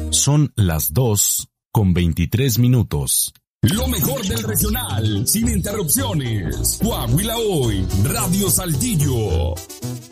Son las 2:23. Lo mejor del regional, sin interrupciones. Coahuila Hoy, Radio Saltillo.